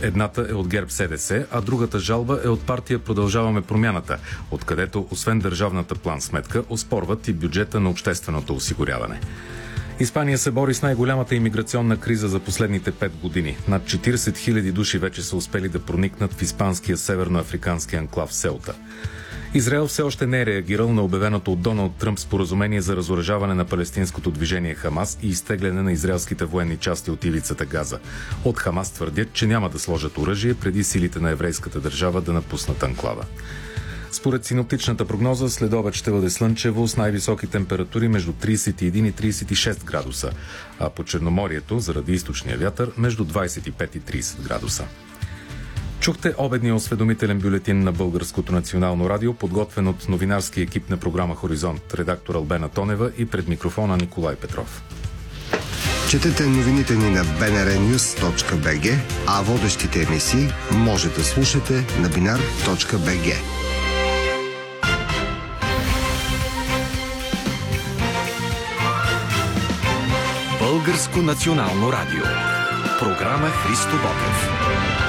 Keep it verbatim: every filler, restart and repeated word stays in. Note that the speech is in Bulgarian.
Едната е от ГЕРБ СДС, а другата жалба е от партия Продължаваме промяната, откъдето освен държавната план-сметка оспорват и бюджета на общественото осигуряване. Испания се бори с най-голямата имиграционна криза за последните пет години. Над четирийсет хиляди души вече са успели да проникнат в испанския северноафрикански анклав Селта. Израел все още не е реагирал на обявеното от Доналд Тръмп споразумение за разоръжаване на палестинското движение Хамас и изтегляне на израелските военни части от ивицата Газа. От Хамас твърдят, че няма да сложат оръжие преди силите на еврейската държава да напуснат анклава. Според синоптичната прогноза, следобед ще бъде слънчево с най-високи температури между трийсет и един и трийсет и шест градуса, а по Черноморието, заради източния вятър, между двайсет и пет и трийсет градуса. Чухте обедния осведомителен бюлетин на Българското национално радио, подготвен от новинарски екип на програма Хоризонт, редактор Албена Тонева и пред микрофона Николай Петров. Четете новините ни на би ен ар нюз точка би джи, а водещите емисии може да слушате на бинар точка би джи. Българско национално радио. Програма Христо Ботев.